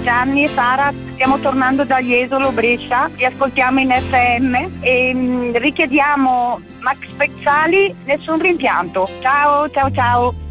Gianni e Sara, stiamo tornando da Jesolo, Brescia, li ascoltiamo in FM e richiediamo Max Pezzali, Nessun rimpianto. Ciao, ciao, ciao.